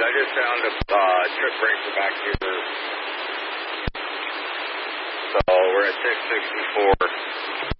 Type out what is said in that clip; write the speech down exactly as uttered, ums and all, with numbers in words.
I just found a uh, trip breaker back here. So we're at six sixty-four.